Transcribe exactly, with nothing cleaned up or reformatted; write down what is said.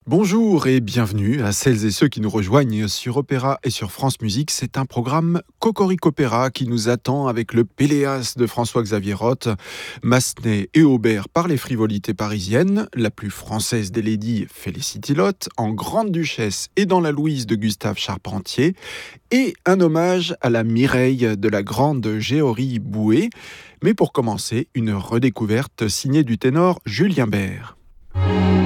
Bonjour et bienvenue à celles et ceux qui nous rejoignent sur Opéra et sur France Musique. C'est un programme Cocorico Opéra qui nous attend avec le Péléas de François-Xavier Roth, Massenet et Aubert par les frivolités parisiennes, la plus française des ladies Félicity Lotte, en Grande-Duchesse et dans la Louise de Gustave Charpentier, et un hommage à la Mireille de la grande Géorie Bouet. Mais pour commencer, une redécouverte signée du ténor Julien Bert.